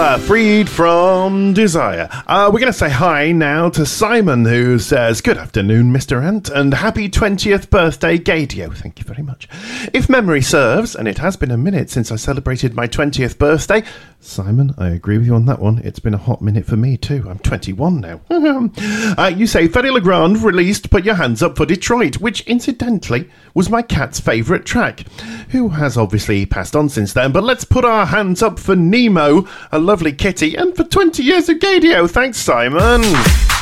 Freed from desire. We're going to say hi now to Simon, who says, "Good afternoon, Mr. Ant, and happy 20th birthday, Gadio." Thank you very much. If memory serves, and it has been a minute since I celebrated my 20th birthday, Simon, I agree with you on that one. It's been a hot minute for me too. I'm 21 now. You say Fedde Le Grand released Put Your Hands Up for Detroit, which incidentally was my cat's favourite track, who has obviously passed on since then. But let's put our hands up for Nemo, a lovely kitty, and for 20 years of Gadio. Thanks, Simon.